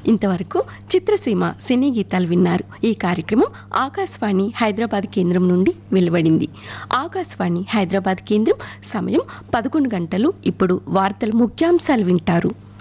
ఇంతవరకు చిత్రసీమ సినీ గీతాలు విన్నారు. ఈ కార్యక్రమం ఆకాశవాణి హైదరాబాద్ కేంద్రం నుండి వెలువడింది. ఆకాశవాణి హైదరాబాద్ కేంద్రం సమయం 11 గంటలు. ఇప్పుడు వార్తల ముఖ్యాంశాలు వింటారు.